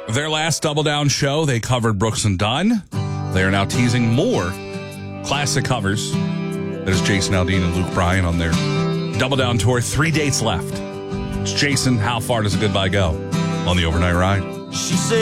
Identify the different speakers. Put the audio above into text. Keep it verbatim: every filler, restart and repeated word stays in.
Speaker 1: Their last Double Down show, they covered Brooks and Dunn. They are now teasing more classic covers. There's Jason Aldean and Luke Bryan on their Double Down tour. Three dates left. It's Jason, how far does a goodbye go on the overnight ride?
Speaker 2: She said